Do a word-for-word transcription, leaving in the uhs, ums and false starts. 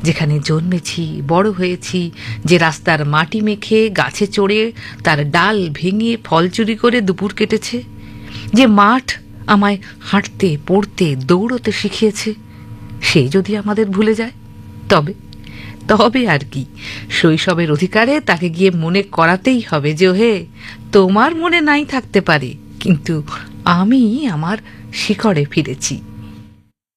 যেখানে জন্মেছি, বড় হয়েছি, যে রাস্তার মাটি মেখে গাছে চড়ে তার ডাল ভেঙে ফল চুরি করে দুপুর কেটেছে, যে মাঠ আমায় হাঁটতে, পড়তে, দৌড়তে শিখিয়েছে, সে যদি আমাদের ভুলে যায়, তবে তবে আর কি, শৈশবের অধিকারে তাকে গিয়ে মনে করাতেই হবে যে, হে, তোমার মনে নাই থাকতে পারে, কিন্তু আমি আমার শিকড়ে ফিরেছি।